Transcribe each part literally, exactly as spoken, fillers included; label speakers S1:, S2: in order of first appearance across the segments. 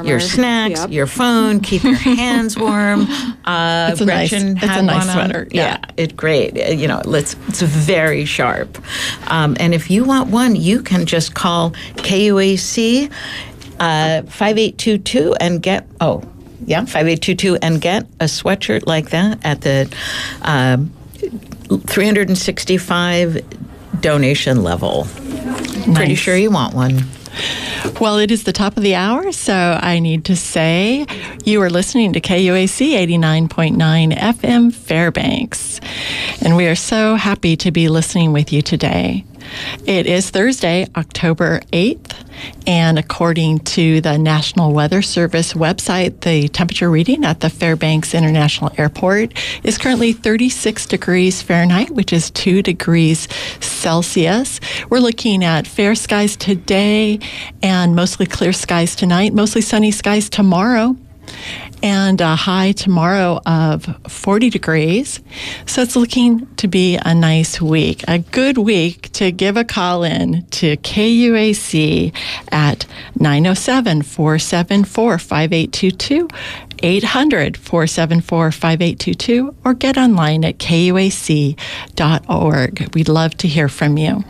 S1: your snacks, yep. your phone, keep your hands warm.
S2: Uh, it's a
S1: Gretchen
S2: nice, it's a nice sweater.
S1: Yeah, yeah it's great. You know, it's, it's very sharp. Um, and if you want one, you can just call K U A C uh, five eight two two and get, oh, yeah, five eight two two and get a sweatshirt like that at the uh, three hundred sixty-five donation level. Nice. Pretty sure you want one.
S2: Well, it is the top of the hour, so I need to say you are listening to K U A C eighty-nine point nine F M Fairbanks, and we are so happy to be listening with you today. It is Thursday, October eighth, and according to the National Weather Service website, the temperature reading at the Fairbanks International Airport is currently thirty-six degrees Fahrenheit, which is two degrees Celsius. We're looking at fair skies today and mostly clear skies tonight, mostly sunny skies tomorrow, and a high tomorrow of forty degrees. So it's looking to be a nice week, a good week to give a call in to K U A C at nine oh seven, four seven four, five eight two two, eight hundred, four seven four, five eight two two, or get online at K U A C dot org. We'd love to hear from you.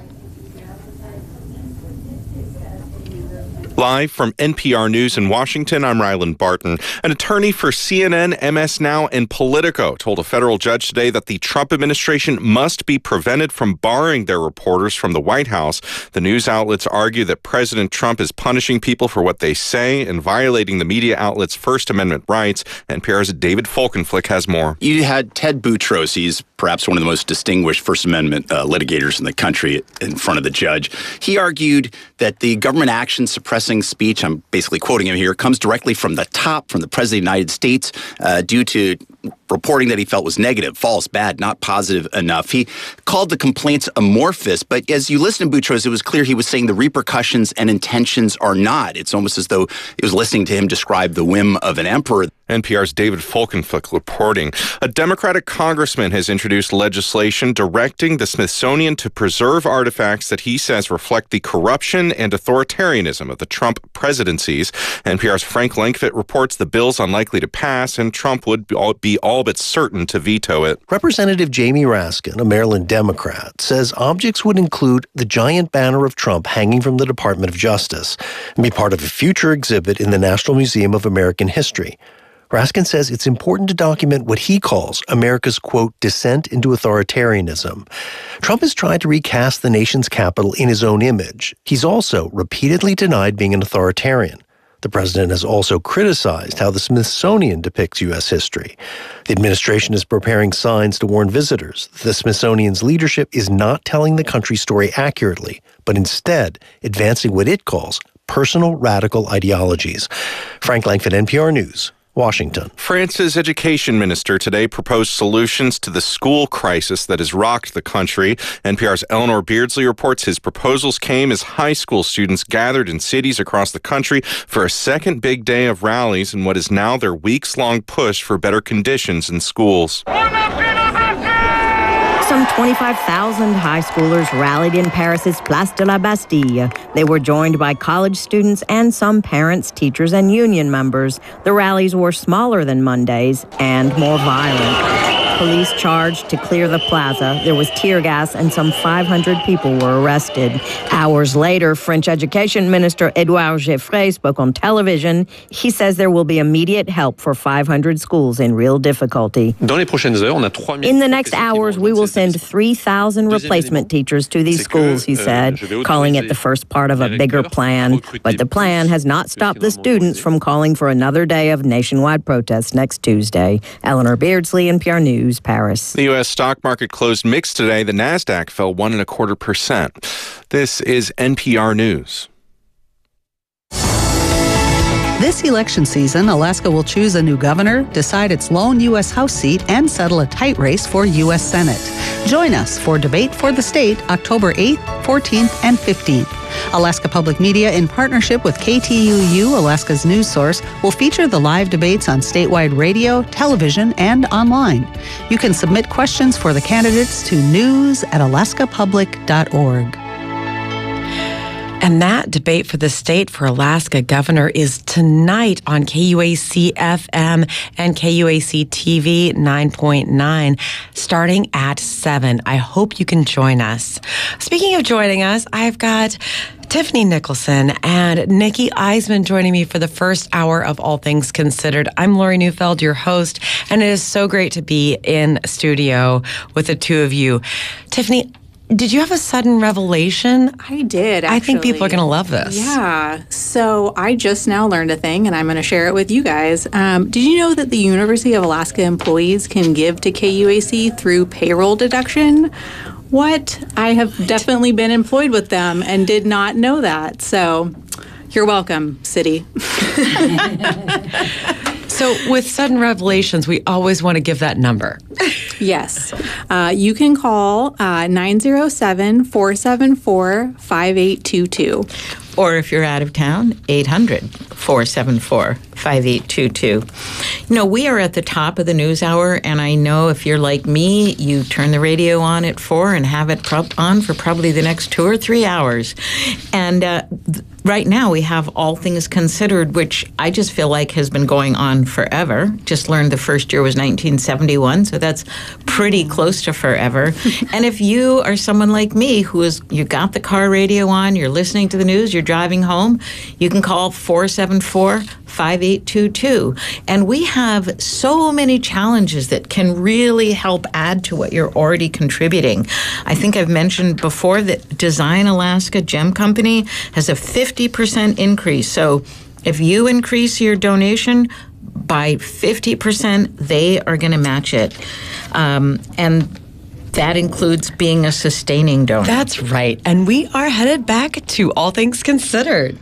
S3: Live from N P R News in Washington, I'm Ryland Barton. An attorney for C N N, M S Now, and Politico told a federal judge today that the Trump administration must be prevented from barring their reporters from the White House. The news outlets argue that President Trump is punishing people for what they say and violating the media outlets' First Amendment rights. N P R's David Folkenflik has more.
S4: You had Ted Boutros. He's perhaps one of the most distinguished First Amendment uh, litigators in the country in front of the judge. He argued that the government action suppressing speech, I'm basically quoting him here, comes directly from the top, from the President of the United States, uh, due to reporting that he felt was negative, false, bad, not positive enough. He called the complaints amorphous, but as you listen to Boutros, it was clear he was saying the repercussions and intentions are not. It's almost as though he was listening to him describe the whim of an emperor.
S3: N P R's David Folkenflik reporting. A Democratic congressman has introduced legislation directing the Smithsonian to preserve artifacts that he says reflect the corruption and authoritarianism of the Trump presidencies. N P R's Frank Langfitt reports the bill's unlikely to pass, and Trump would be all but certain to veto it.
S5: Representative Jamie Raskin, a Maryland Democrat, says objects would include the giant banner of Trump hanging from the Department of Justice and be part of a future exhibit in the National Museum of American History. Raskin says it's important to document what he calls America's, quote, descent into authoritarianism. Trump has tried to recast the nation's capital in his own image. He's also repeatedly denied being an authoritarian. The president has also criticized how the Smithsonian depicts U S history. The administration is preparing signs to warn visitors that the Smithsonian's leadership is not telling the country's story accurately, but instead advancing what it calls personal radical ideologies. Frank Langfitt, N P R News, Washington.
S3: France's education minister today proposed solutions to the school crisis that has rocked the country. N P R's Eleanor Beardsley reports his proposals came as high school students gathered in cities across the country for a second big day of rallies in what is now their weeks-long push for better conditions in schools.
S6: Some twenty-five thousand high schoolers rallied in Paris's Place de la Bastille. They were joined by college students and some parents, teachers, and union members. The rallies were smaller than Monday's and more violent. Police charged to clear the plaza. There was tear gas and some five hundred people were arrested. Hours later, French Education Minister Edouard Geoffroy spoke on television. He says there will be immediate help for five hundred schools in real difficulty. In the next hours, we will send three thousand replacement teachers to these schools, he said, calling it the first part of a bigger plan. But the plan has not stopped the students from calling for another day of nationwide protests next Tuesday. Eleanor Beardsley, N P R News, Paris.
S3: The U S stock market closed mixed today. The NASDAQ fell one and a quarter percent. This is N P R News.
S7: This election season, Alaska will choose a new governor, decide its lone U S House seat, and settle a tight race for U S Senate. Join us for Debate for the State, October eighth, fourteenth, and fifteenth. Alaska Public Media, in partnership with K T U U, Alaska's news source, will feature the live debates on statewide radio, television, and online. You can submit questions for the candidates to news at alaska public dot org.
S8: And that debate for the state for Alaska governor is tonight on K U A C F M and K U A C T V nine point nine, starting at seven. I hope you can join us. Speaking of joining us, I've got Tiffany Nicholson and Nikki Eisman joining me for the first hour of All Things Considered. I'm Lori Neufeld, your host, and it is so great to be in studio with the two of you. Tiffany, did you have a sudden revelation?
S9: I did, actually.
S8: I think people are going to love this.
S9: Yeah. So I just now learned a thing, and I'm going to share it with you guys. Um, did you know that the University of Alaska employees can give to K U A C through payroll deduction? What? I have definitely been employed with them and did not know that. So you're welcome, city.
S8: So with sudden revelations, we always want to give that number.
S9: Yes. Uh, you can call uh, nine oh seven, four seven four, five eight two two.
S1: Or if you're out of town, eight hundred, four seven four, five eight two two. You know, we are at the top of the news hour, and I know if you're like me, you turn the radio on at four and have it pro- on for probably the next two or three hours. And uh, th- right now we have All Things Considered, which I just feel like has been going on forever. Just learned the first year was nineteen seventy-one, so that's pretty close to forever. And if you are someone like me who is, you got the car radio on, you're listening to the news, you're driving home, you can call four seven four, five eight two two. And we have so many challenges that can really help add to what you're already contributing. I think I've mentioned before that Design Alaska Gem Company has a fifty percent increase. So if you increase your donation by fifty percent, they are going to match it. Um, and that includes being a sustaining donor.
S8: That's right. And we are headed back to All Things Considered.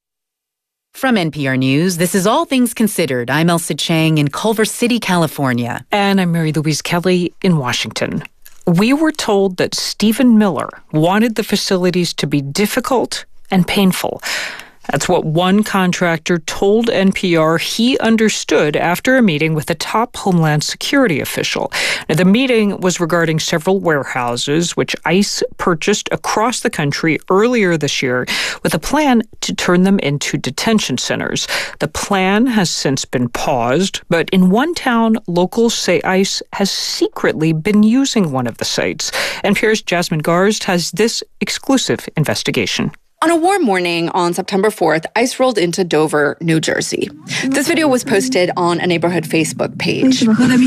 S10: From N P R News, this is All Things Considered. I'm Elsa Chang in Culver City, California.
S11: And I'm Mary Louise Kelly in Washington. We were told that Stephen Miller wanted the facilities to be difficult and painful. That's what one contractor told N P R he understood after a meeting with a top Homeland Security official. Now, the meeting was regarding several warehouses, which ICE purchased across the country earlier this year with a plan to turn them into detention centers. The plan has since been paused, but in one town, locals say ICE has secretly been using one of the sites. N P R's Jasmine Garst has this exclusive investigation.
S12: On a warm morning on September fourth, ICE rolled into Dover, New Jersey. This video was posted on a neighborhood Facebook page.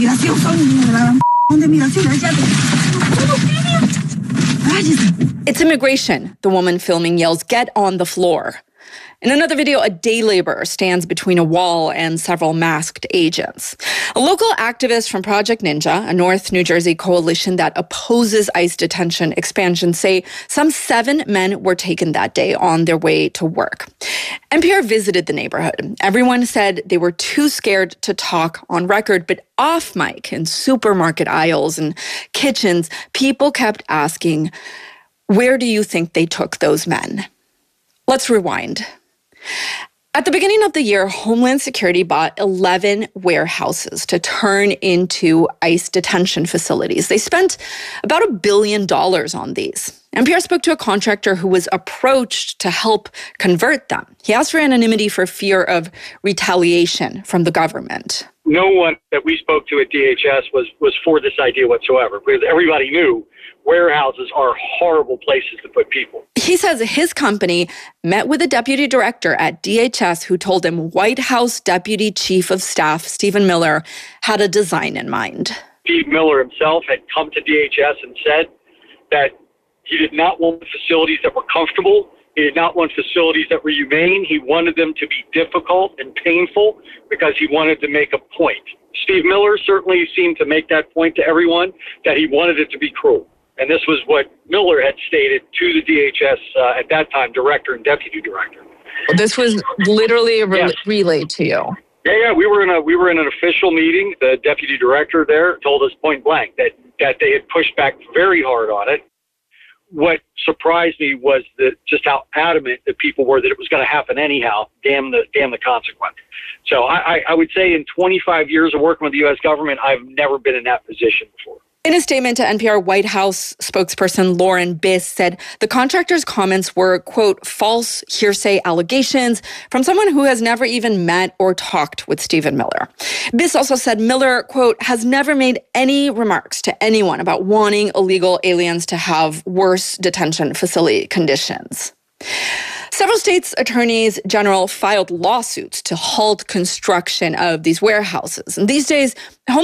S12: It's immigration, the woman filming yells, "Get on the floor." In another video, a day laborer stands between a wall and several masked agents. A local activist from Project Ninja, a North New Jersey coalition that opposes ICE detention expansion, say some seven men were taken that day on their way to work. N P R visited the neighborhood. Everyone said they were too scared to talk on record, but off mic in supermarket aisles and kitchens, people kept asking, where do you think they took those men? Let's rewind. At the beginning of the year, Homeland Security bought eleven warehouses to turn into ICE detention facilities. They spent about a billion dollars on these. N P R spoke to a contractor who was approached to help convert them. He asked for anonymity for fear of retaliation from the government.
S13: No one that we spoke to at D H S was, was for this idea whatsoever, because everybody knew warehouses are horrible places to put people.
S12: He says his company met with a deputy director at D H S who told him White House Deputy Chief of Staff Stephen Miller had a design in mind.
S13: Steve Miller himself had come to D H S and said that he did not want facilities that were comfortable. He did not want facilities that were humane. He wanted them to be difficult and painful because he wanted to make a point. Steve Miller certainly seemed to make that point to everyone, that he wanted it to be cruel. And this was what Miller had stated to the D H S, uh, at that time, director and deputy director.
S14: This was literally re- yes. relayed to you.
S13: Yeah, yeah, we were in a we were in an official meeting. The deputy director there told us point blank that, that they had pushed back very hard on it. What surprised me was that just how adamant the people were that it was going to happen anyhow. Damn the damn the consequence. So I, I, I would say in twenty-five years of working with the U S government, I've never been in that position before.
S12: In a statement to N P R, White House spokesperson Lauren Biss said the contractor's comments were, quote, false hearsay allegations from someone who has never even met or talked with Stephen Miller. Biss also said Miller, quote, has never made any remarks to anyone about wanting illegal aliens to have worse detention facility conditions. Several states' attorneys general filed lawsuits to halt construction of these warehouses. And these days, home